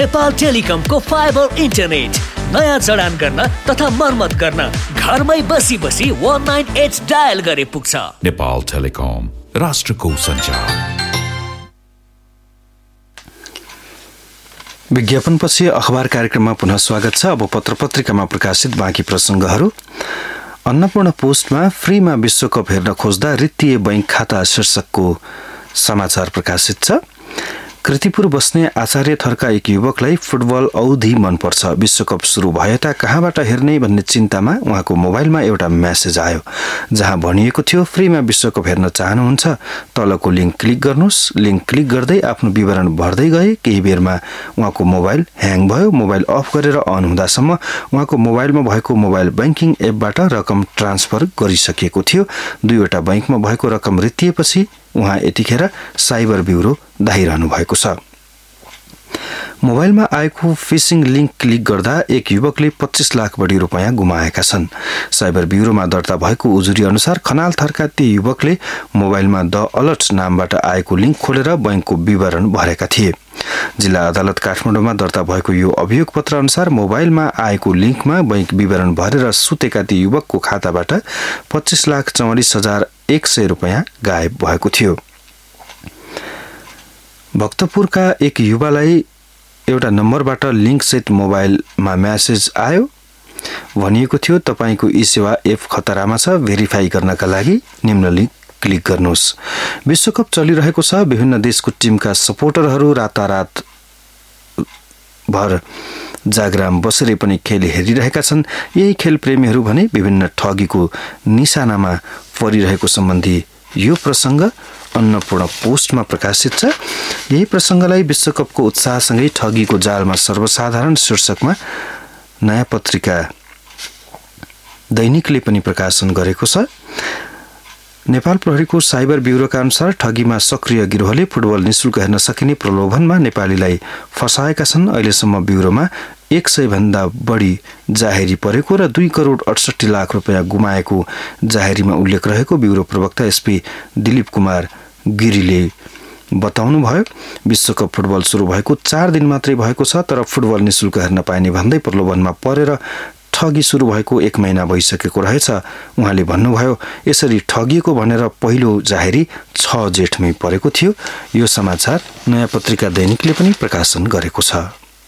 Nepal टेलिकमको fibre internet नयाँ जडान गर्न तथा मर्मत गर्न घरमै बसी 19H डायल गरे पुग्छ। नेपाल टेलिकम, राष्ट्रको सञ्चार। विज्ञापनपछि अखबार कार्यक्रममा पुनः स्वागत छ। अब पत्रपत्रिकामा प्रकाशित बाँकी प्रसङ्गहरू। अन्नपूर्ण पोस्टमा फ्रीमा विश्वकप हेर्न खोज्दा रित्तिए बैंक खाता शीर्षकको समाचार प्रकाशित छ। कृतिपुर बस्ने आचार्य थरका एक युवकलाई फुटबल औधी मनपर्छ। विश्वकप सुरु भए त कहाँबाट हेर्ने भन्ने चिन्तामा उहाँको मोबाइलमा एउटा मेसेज आयो, जहाँ भनिएको थियो फ्रीमा विश्वकप हेर्न चाहनुहुन्छ तलको लिङ्क क्लिक गर्नुहोस्। लिङ्क क्लिक गर्दै आफ्नो विवरण भर्दै गए। केही बेरमा उहाँको मोबाइल ह्याङ भयो। मोबाइल अफ गरेर अन हुँदासम्म उहाँको मोबाइलमा भएको मोबाइल ब्याङ्किङ एपबाट रकम ट्रान्सफर गरिसकिएको थियो। 2वटा बैंकमा भएको रकम रित्तिएपछि उहाँ यतिखेर साइबर ब्युरो धाइरहनु भएको छ। मोबाइलमा आएको फिसिङ लिङ्क क्लिक गर्दा एक युवकले 25 लाख बढी रुपैयाँ गुमाएका छन्। साइबर ब्युरोमा दर्ता भएको उजुरी अनुसार खनाल थरका ती युवकले मोबाइलमा द अलर्ट नामबाट आएको लिङ्क खोलेर बैंकको विवरण भरेका थिए। जिल्ला अदालत काठमाडौँमा दर्ता भएको यो अभियोग पत्र अनुसार मोबाइलमा आएको लिङ्कमा बैंक विवरण भरेर सुतेका ती युवकको खाताबाट 25,44,100 रुपैयाँ गायब भएको थियो। भक्तपुरका एक युवालाई एउटा नम्बरबाट लिङ्कसहित मोबाइलमा म्यासेज आयो। भनिएको थियो तपाईको ई सेवा एप खतरामा छ, भेरिफाई गर्नका लागि निम्न लिङ्क क्लिक गर्नुहोस्। विश्वकप चलिरहेको छ। विभिन्न देशको टिमका सपोर्टरहरू रातारात भर जागराम बसेर पनि खेल हेरिरहेका छन्। यही खेल प्रेमीहरू भने विभिन्न ठगीको निशानामा परिरहेको सम्बन्धी यो प्रसङ्ग अन्नपूर्ण पोस्टमा प्रकाशित छ। यही प्रसङ्गलाई विश्वकपको उत्साहसँगै ठगीको जालमा सर्वसाधारण शीर्षकमा नयाँ पत्रिका दैनिकले पनि प्रकाशन गरेको छ। नेपाल प्रहरीको साइबर ब्युरोका अनुसार ठगीमा सक्रिय गिरोहले फुटबल निशुल्क हेर्न सकिने प्रलोभनमा नेपालीलाई फसाएका छन्। अहिलेसम्म ब्युरोमा 100 भन्दा बढी जाहेरी परेको र 2 करोड 68 लाख रुपैयाँ गुमाएको जाहेरीमा उल्लेख रहेको ब्युरो प्रवक्ता एसपी दिलीप कुमार गिरीले बताउनुभयो। विश्वकप फुटबल सुरु भएको 4 दिन मात्रै भएको छ, तर फुटबल निशुल्क हेर्न पाइने भन्दै प्रलोभनमा परेर ठगी सुरु भएको 1 महिना भइसकेको रहेछ। उहाँले भन्नुभयो यसरी ठगिएको भनेर पहिलो जाहेरी 6 जेठमै परेको थियो। यो समाचार नयाँ पत्रिका दैनिकले पनि प्रकाशन गरेको छ।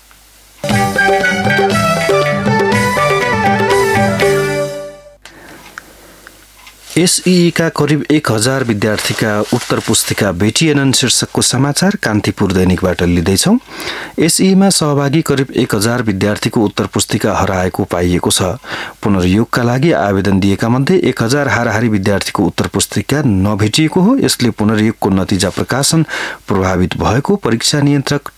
एसईई का करिब 1000 विद्यार्थीका उत्तर पुस्तिका भेटिएनन् शीर्षकको समाचार कान्तिपुर दैनिकबाट लिँदैछौँ। एसईईमा सहभागी करिब 1000 विद्यार्थीको उत्तर पुस्तिका हराएको पाइएको छ। पुनर्योगका लागि आवेदन दिएका मध्ये 1000 हाराहारी विद्यार्थीको उत्तर पुस्तिका नभेटिएको हो। यसले पुनर्योगको नतिजा प्रकाशन प्रभावित भएको परीक्षा नियन्त्रक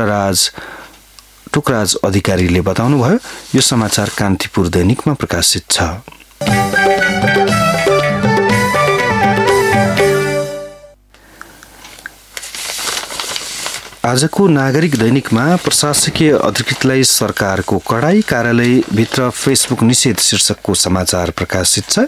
टुकराज अधिकारीले बताउनुभयो। यो समाचार कान्तिपुर दैनिकमा प्रकाशित छ। आजको नागरिक दैनिकमा प्रशासकीय अधिकृतलाई सरकारको कडाई, कार्यालयभित्र फेसबुक निषेध शीर्षकको समाचार प्रकाशित छ।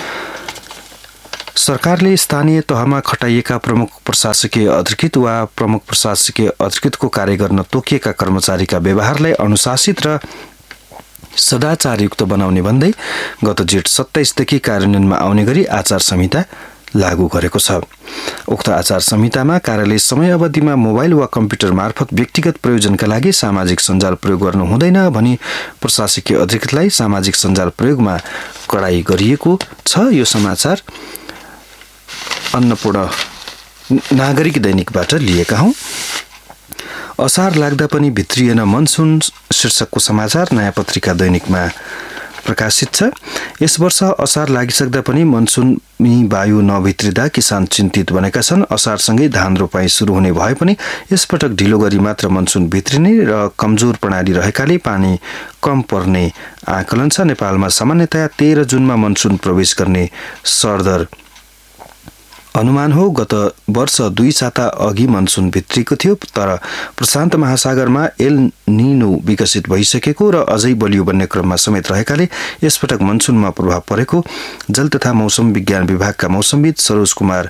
सरकारले स्थानीय तहमा खटाइएका प्रमुख प्रशासकीय अधिकृत वा प्रमुख प्रशासकीय अधिकृतको कार्य गर्न तोकिएका कर्मचारीका व्यवहारलाई अनुशासित र सदाचारयुक्त बनाउने भन्दै गत जेठ 27 देखि कार्यान्वयनमा आउने गरी आचार संहिता लागू गरेको छ। उक्त आचार संहितामा कार्यालय समय अवधिमा मोबाइल वा कम्प्युटर मार्फत व्यक्तिगत प्रयोजनका लागि सामाजिक सञ्जाल प्रयोग गर्नु हुँदैन भनी प्रशासकीय अधिकृतलाई सामाजिक सञ्जाल प्रयोगमा कडाई गरिएको छ। यो समाचार अन्नपूर्ण नागरिक दैनिकबाट लिएका हौं। असार लाग्दा पनि भित्रिएन मनसुन शीर्षकको समाचार नयाँ पत्रिका दैनिकमा प्रकाशित छ। यस वर्ष असार लागिसक्दा पनि मनसुनी वायु नभित्रिँदा किसान चिन्तित बनेका छन्। असारसँगै धान रोपाई सुरु हुने भए पनि यसपटक ढिलो गरी मात्र मनसुन भित्रिने र कमजोर प्रणाली रहेकाले पानी कम पर्ने आकलन छ। नेपालमा सामान्यतया 13 जुनमा मनसुन प्रवेश गर्ने सरदर अनुमान हो। गत वर्ष 2 साता अघि मनसुन भित्रिएको थियो, तर प्रशान्त महासागरमा एल निनो विकसित भइसकेको र अझै बलियो बन्ने क्रममा समेत रहेकाले यसपटक मनसुनमा प्रभाव परेको जल तथा मौसम विज्ञान विभागका मौसमविद सरोज कुमार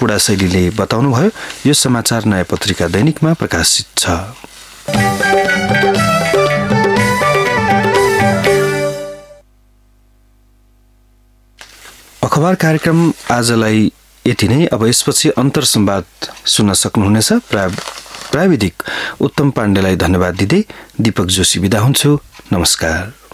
पुडाशैलीले बताउनुभयो। यो समाचार नयाँ पत्रिका दैनिकमा प्रकाशित छ। खबर कार्यक्रम आजलाई यति नै। अब यसपछि अन्तर संवाद सुन्न सक्नुहुनेछ। प्राविधिक उत्तम पाण्डेलाई धन्यवाद दिँदै दीपक जोशी बिदा हुन्छु। नमस्कार।